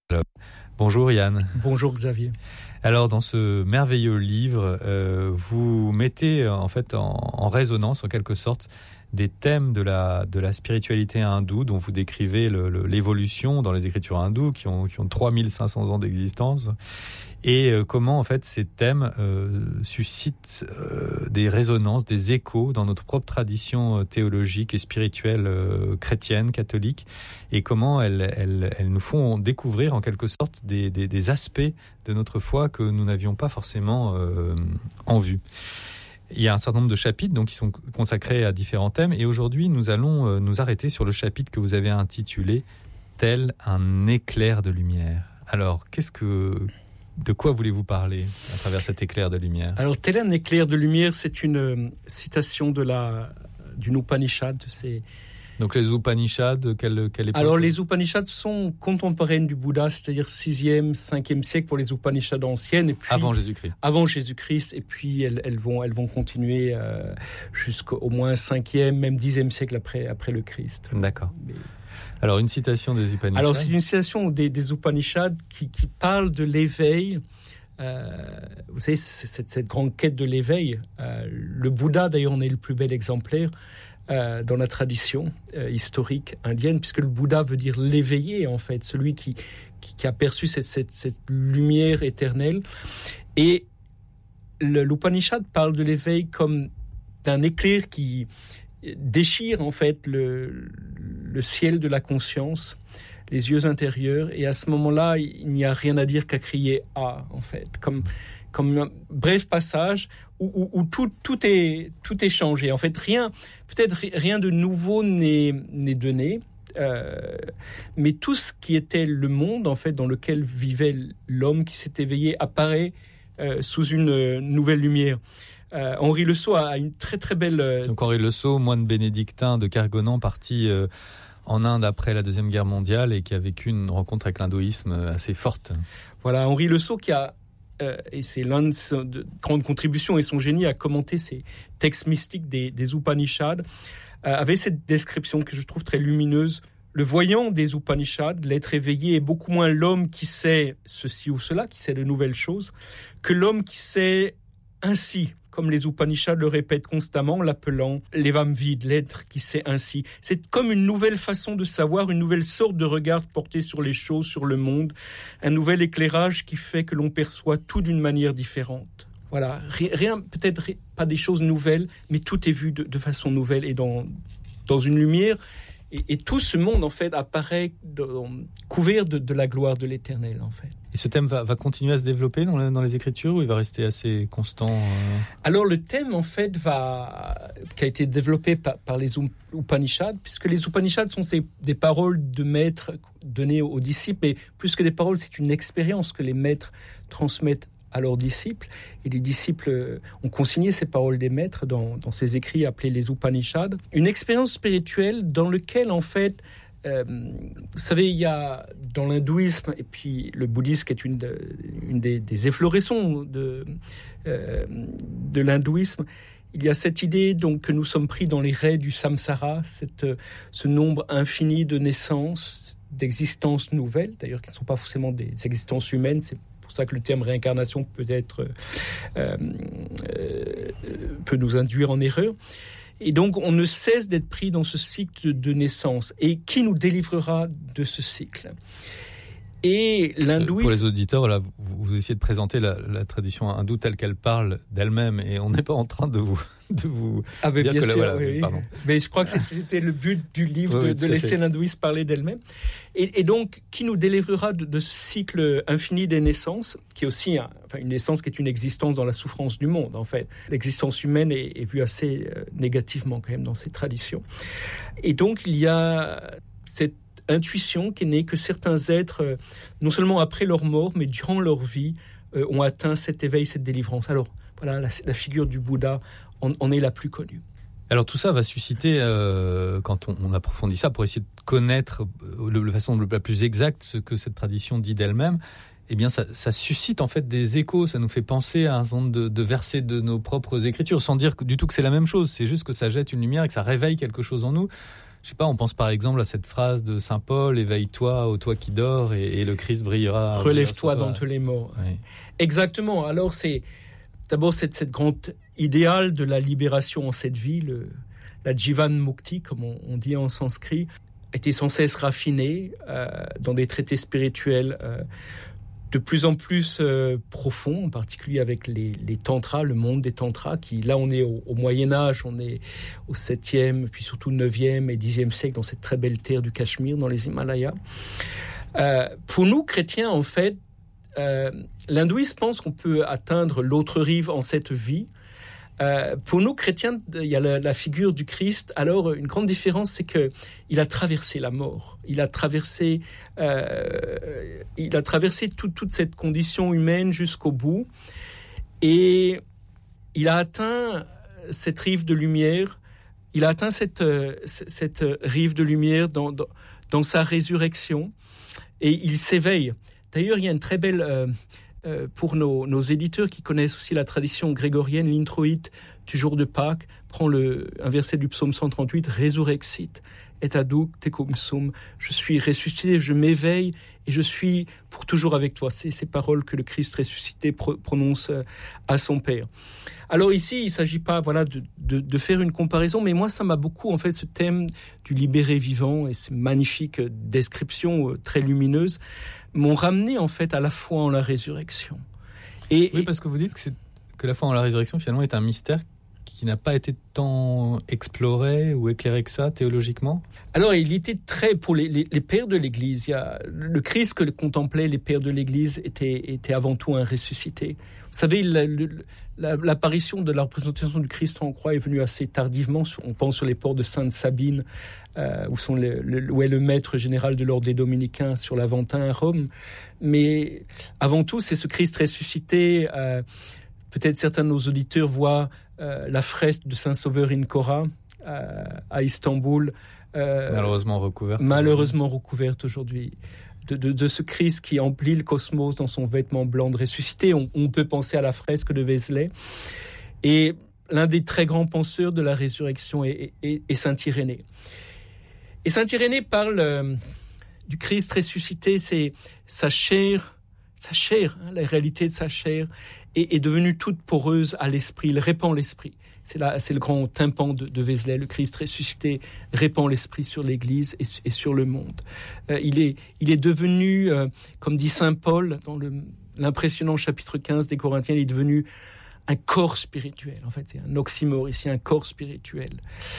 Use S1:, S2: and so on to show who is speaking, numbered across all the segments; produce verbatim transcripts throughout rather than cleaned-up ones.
S1: Alors, bonjour Yann.
S2: Bonjour Xavier.
S1: Alors dans ce merveilleux livre, euh, vous mettez en fait en, en résonance en quelque sorte des thèmes de la, de la spiritualité hindoue dont vous décrivez le, le, l'évolution dans les écritures hindoues qui ont, qui ont trois mille cinq cents ans d'existence et euh, comment en fait ces thèmes euh, suscitent euh, des résonances, des échos dans notre propre tradition théologique et spirituelle euh, chrétienne, catholique, et comment elles, elles, elles nous font découvrir en quelque sorte des, des, des aspects de notre foi que nous n'avions pas forcément euh, en vue. Il y a un certain nombre de chapitres donc, qui sont consacrés à différents thèmes, et aujourd'hui nous allons euh, nous arrêter sur le chapitre que vous avez intitulé « Tel un éclair de lumière ». Alors, qu'est-ce que... de quoi voulez-vous parler à travers cet éclair de lumière ?
S2: Alors, tel un éclair de lumière, c'est une euh, citation de la, d'une Upanishad. C'est...
S1: Donc les Upanishads, quelle, quelle époque ?
S2: Alors les Upanishads sont contemporaines du Bouddha, c'est-à-dire sixième, cinquième siècle pour les Upanishads anciennes. Et puis,
S1: avant Jésus-Christ.
S2: Avant Jésus-Christ, et puis elles, elles, vont, elles vont continuer euh, jusqu'au moins cinquième, même dixième siècle après, après le Christ.
S1: D'accord.
S2: Mais...
S1: Alors une citation des Upanishads.
S2: Alors c'est une citation des, des Upanishads qui, qui parle de l'éveil. Euh, vous savez, cette, cette grande quête de l'éveil. Euh, le Bouddha, d'ailleurs, en est le plus bel exemplaire. Euh, dans la tradition euh, historique indienne, puisque le Bouddha veut dire l'éveillé, en fait, celui qui, qui, qui a perçu cette, cette, cette lumière éternelle. Et le, l'Upanishad parle de l'éveil comme d'un éclair qui déchire, en fait, le, le ciel de la conscience, les yeux intérieurs, et à ce moment-là, il n'y a rien à dire qu'à crier « Ah », en fait, comme... comme un bref passage où, où, où tout, tout, est, tout est changé. En fait, rien, peut-être rien de nouveau n'est, n'est donné, euh, mais tout ce qui était le monde, en fait, dans lequel vivait l'homme qui s'est éveillé, apparaît euh, sous une nouvelle lumière. Euh, Henri Le Sceau a une très très belle... Euh...
S1: Donc Henri Le Sceau, moine bénédictin de Kergonan, parti euh, en Inde après la Deuxième Guerre mondiale et qui a vécu une rencontre avec l'hindouisme assez forte.
S2: Voilà, Henri Le Sceau qui a... Euh, et c'est l'un de ses grandes contributions et son génie à commenter ces textes mystiques des, des Upanishads, euh, avait cette description que je trouve très lumineuse. Le voyant des Upanishads, l'être éveillé, est beaucoup moins l'homme qui sait ceci ou cela, qui sait de nouvelles choses, que l'homme qui sait ainsi, comme les Upanishads le répètent constamment, l'appelant l'évam vide, l'être qui sait ainsi. C'est comme une nouvelle façon de savoir, une nouvelle sorte de regard porté sur les choses, sur le monde, un nouvel éclairage qui fait que l'on perçoit tout d'une manière différente. Voilà, rien, peut-être pas des choses nouvelles, mais tout est vu de, de façon nouvelle et dans, dans une lumière. Et, et tout ce monde, en fait, apparaît dans, couvert de, de la gloire de l'Éternel, en fait.
S1: Et ce thème va, va continuer à se développer dans, le, dans les Écritures ou il va rester assez constant euh...
S2: Alors le thème, en fait, va, qui a été développé par, par les Upanishads, puisque les Upanishads sont ces, des paroles de maîtres données aux disciples, et plus que des paroles, c'est une expérience que les maîtres transmettent à leurs disciples, et les disciples ont consigné ces paroles des maîtres dans, dans ces écrits appelés les Upanishads. Une expérience spirituelle dans laquelle, en fait, Euh, vous savez, il y a dans l'hindouisme et puis le bouddhisme qui est une, de, une des, des efflorescents de, euh, de l'hindouisme, il y a cette idée donc, que nous sommes pris dans les raies du samsara, cette, ce nombre infini de naissances, d'existences nouvelles, d'ailleurs qui ne sont pas forcément des existences humaines, c'est pour ça que le terme réincarnation peut être euh, euh, peut nous induire en erreur. Et donc, on ne cesse d'être pris dans ce cycle de naissance. Et qui nous délivrera de ce cycle ? Et l'hindouisme...
S1: Pour les auditeurs, là, vous, vous essayez de présenter la, la tradition hindoue telle qu'elle parle d'elle-même, et on n'est pas en train de vous... De vous
S2: ah ben
S1: dire
S2: bien
S1: que
S2: sûr,
S1: là, voilà,
S2: oui.
S1: Pardon.
S2: Mais je crois que c'était, c'était le but du livre,
S1: oui,
S2: de,
S1: oui,
S2: de laisser
S1: fait.
S2: l'hindouisme parler d'elle-même. Et, et donc, qui nous délivrera de, de ce cycle infini des naissances, qui est aussi un, enfin, une naissance qui est une existence dans la souffrance du monde, en fait. L'existence humaine est, est vue assez euh, négativement, quand même, dans ces traditions. Et donc, il y a cette intuition qui est née que certains êtres, euh, non seulement après leur mort, mais durant leur vie, euh, ont atteint cet éveil, cette délivrance. Alors, voilà, la, la figure du Bouddha en, en est la plus connue.
S1: Alors tout ça va susciter, euh, quand on, on approfondit ça, pour essayer de connaître de la façon la plus exacte ce que cette tradition dit d'elle-même, eh bien ça, ça suscite en fait des échos, ça nous fait penser à un certain nombre de, de versets de nos propres écritures, sans dire du tout que c'est la même chose, c'est juste que ça jette une lumière et que ça réveille quelque chose en nous. Je sais pas, on pense par exemple à cette phrase de Saint Paul, éveille-toi, ô toi qui dors, et, et le Christ brillera.
S2: Relève-toi d'entre les morts. Oui. Exactement. Alors c'est d'abord cette, cette grande idéal de la libération en cette vie, le, la Jivan Mukti, comme on, on dit en sanskrit, était sans cesse raffinée euh, dans des traités spirituels euh, de plus en plus euh, profonds, en particulier avec les, les tantras, le monde des tantras, qui là on est au, au Moyen-Âge, on est au septième, puis surtout neuvième et dixième siècle, dans cette très belle terre du Cachemire, dans les Himalayas. Euh, pour nous, chrétiens, en fait, euh, l'hindouisme pense qu'on peut atteindre l'autre rive en cette vie. Euh, pour nous, chrétiens, il y a la, la figure du Christ. Alors, une grande différence, c'est qu'il a traversé la mort. Il a traversé, euh, il a traversé tout, toute cette condition humaine jusqu'au bout. Et il a atteint cette rive de lumière. Il a atteint cette, cette rive de lumière dans, dans, dans sa résurrection. Et il s'éveille. D'ailleurs, il y a une très belle... Euh, Euh, pour nos, nos éditeurs qui connaissent aussi la tradition grégorienne, l'introïte du jour de Pâques prend le, un verset du psaume cent trente-huit, « Resurrexit et aduk tecum sum » je suis ressuscité, je m'éveille et je suis pour toujours avec toi. C'est ces paroles que le Christ ressuscité pro- prononce à son Père. Alors ici, il ne s'agit pas voilà, de, de, de faire une comparaison, mais moi, ça m'a beaucoup, en fait, ce thème du libéré vivant et ces magnifiques descriptions très lumineuses m'ont ramené, en fait, à la foi en la résurrection.
S1: Et, oui, et... parce que vous dites que, c'est, que la foi en la résurrection, finalement, est un mystère qui n'a pas été tant exploré ou éclairé que ça, théologiquement.
S2: Alors, il était très... Pour les, les, les pères de l'Église, il y a, le Christ que contemplaient les pères de l'Église était, était avant tout un ressuscité. Vous savez, la, la, l'apparition de la représentation du Christ en croix est venue assez tardivement. On pense sur les ports de Sainte-Sabine, euh, où, sont le, le, où est le maître général de l'ordre des Dominicains sur l'Aventin à Rome. Mais avant tout, c'est ce Christ ressuscité. Euh, peut-être certains de nos auditeurs voient euh, la fresque de Saint-Sauveur in Cora euh, à Istanbul.
S1: Euh, malheureusement recouverte.
S2: Malheureusement recouverte aujourd'hui. De, de, de ce Christ qui emplit le cosmos dans son vêtement blanc de ressuscité. On, on peut penser à la fresque de Vézelay. Et l'un des très grands penseurs de la résurrection est, est, est Saint Irénée. Et Saint Irénée parle euh, du Christ ressuscité, c'est sa chair, sa chair, hein, la réalité de sa chair, est, est devenue toute poreuse à l'esprit, il répand l'esprit. C'est, là, c'est le grand tympan de, de Vézelay, le Christ ressuscité répand l'esprit sur l'Église et, et sur le monde. Euh, il, est, il est devenu, euh, comme dit Saint Paul dans le, l'impressionnant chapitre quinze des Corinthiens, il est devenu un corps spirituel. En fait, c'est un oxymore ici, un corps spirituel.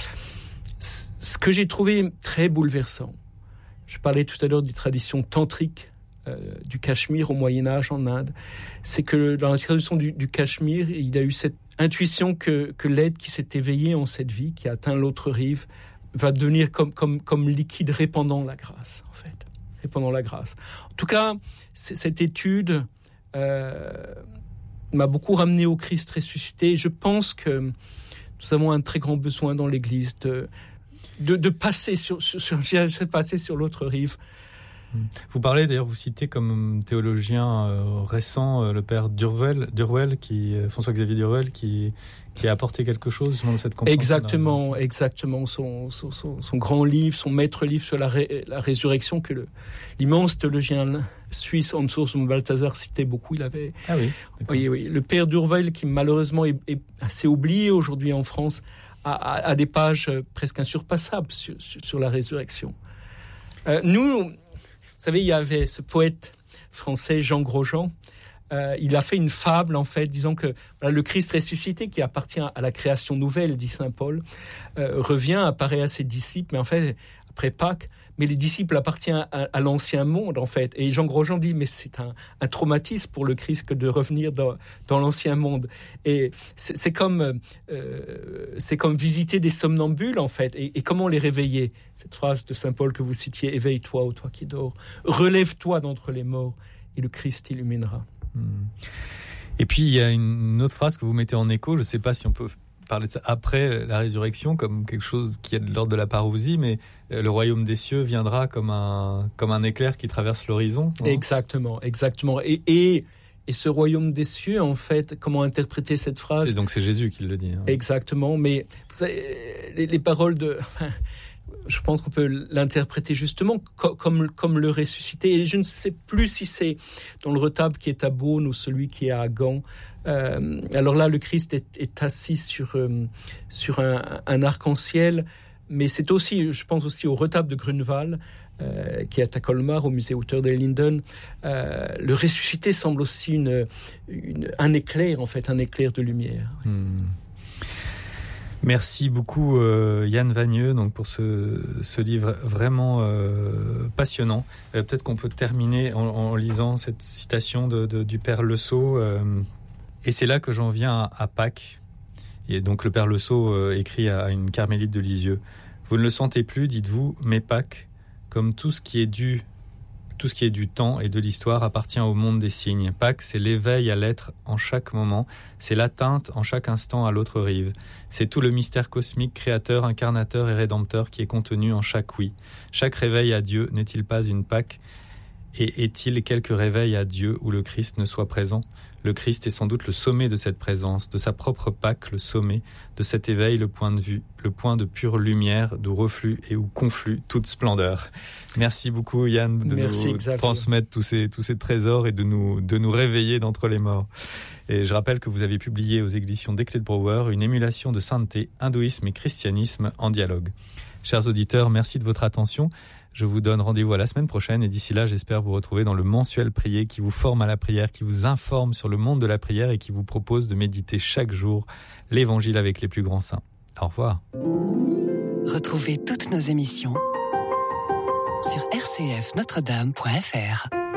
S2: Ce que j'ai trouvé très bouleversant, je parlais tout à l'heure des traditions tantriques euh, du Cachemire au Moyen-Âge en Inde, c'est que dans la tradition du, du Cachemire, il a eu cette intuition que, que l'être qui s'est éveillé en cette vie, qui a atteint l'autre rive, va devenir comme, comme, comme liquide répandant la grâce, en fait. Répandant la grâce. En tout cas, cette étude euh, m'a beaucoup ramené au Christ ressuscité. Je pense que nous avons un très grand besoin dans l'Église de, de, de passer sur, sur, sur, passer sur l'autre rive.
S1: Vous parlez, d'ailleurs, vous citez comme théologien euh, récent euh, le père Durwell, Durwell qui, euh, François-Xavier Durwell, qui, qui a apporté quelque chose dans cette compréhension.
S2: Exactement, exactement. Son, son, son, son grand livre, son maître livre sur la, ré, la résurrection, que le, l'immense théologien suisse Hans Urs Balthasar citait beaucoup. Il avait,
S1: ah oui,
S2: oui, oui. Le père Durwell, qui malheureusement est, est assez oublié aujourd'hui en France, a, a, a des pages presque insurpassables sur, sur, sur la résurrection. Euh, nous... Vous savez, il y avait ce poète français, Jean Grosjean. Euh, il a fait une fable, en fait, disant que voilà, le Christ ressuscité, qui appartient à la création nouvelle, dit saint Paul, euh, revient, apparaît à ses disciples, mais en fait, après Pâques, mais les disciples appartiennent à, à l'ancien monde, en fait. Et Jean Grosjean dit, mais c'est un, un traumatisme pour le Christ que de revenir dans, dans l'ancien monde. Et c'est, c'est, comme, euh, c'est comme visiter des somnambules, en fait. Et, et comment les réveiller ? Cette phrase de saint Paul que vous citiez, « Éveille-toi, ô toi qui dors, relève-toi d'entre les morts, et le Christ t'illuminera. »
S1: Et puis, il y a une autre phrase que vous mettez en écho, je ne sais pas si on peut parler de ça après la résurrection, comme quelque chose qui est de l'ordre de la parousie, mais le royaume des cieux viendra comme un, comme un éclair qui traverse l'horizon. Non ?
S2: Exactement, exactement. Et, et, et ce royaume des cieux, en fait, comment interpréter cette phrase ?
S1: C'est donc c'est Jésus qui le dit. Hein.
S2: Exactement, mais vous savez, les, les paroles de... je pense qu'on peut l'interpréter justement co- comme, comme le ressuscité. Et je ne sais plus si c'est dans le retable qui est à Beaune ou celui qui est à Gand. Euh, alors là, le Christ est, est assis sur, euh, sur un, un arc-en-ciel, mais c'est aussi, je pense aussi au retable de Grunewald, euh, qui est à Colmar, au musée Auteur des Linden. Euh, le ressuscité semble aussi une, une, un éclair, en fait, un éclair de lumière.
S1: Hmm. Merci beaucoup euh, Yann Vagneux donc pour ce, ce livre vraiment euh, passionnant. Euh, peut-être qu'on peut terminer en, en lisant cette citation de, de, du Père Le Sceau. Euh, et c'est là que j'en viens à, à Pâques. Et donc le Père Le Sceau euh, écrit à une carmélite de Lisieux. Vous ne le sentez plus, dites-vous, mais Pâques, comme tout ce qui est dû, tout ce qui est du temps et de l'histoire appartient au monde des signes. Pâques, c'est l'éveil à l'être en chaque moment, c'est l'atteinte en chaque instant à l'autre rive. C'est tout le mystère cosmique, créateur, incarnateur et rédempteur qui est contenu en chaque oui. Chaque réveil à Dieu n'est-il pas une Pâques ? Et est-il quelque réveil à Dieu où le Christ ne soit présent ? Le Christ est sans doute le sommet de cette présence, de sa propre Pâques, le sommet, de cet éveil, le point de vue, le point de pure lumière, d'où reflue et où conflue toute splendeur. Merci beaucoup Yann de
S2: Merci,
S1: nous
S2: Xavier.
S1: transmettre tous ces, tous ces trésors et de nous, de nous réveiller d'entre les morts. Et je rappelle que vous avez publié aux éditions Desclés de Brouwer une émulation de sainteté, hindouisme et christianisme en dialogue. Chers auditeurs, merci de votre attention. Je vous donne rendez-vous à la semaine prochaine et d'ici là, j'espère vous retrouver dans le mensuel prier qui vous forme à la prière, qui vous informe sur le monde de la prière et qui vous propose de méditer chaque jour l'évangile avec les plus grands saints. Au revoir.
S3: Retrouvez toutes nos émissions sur r c f notre dame point f r.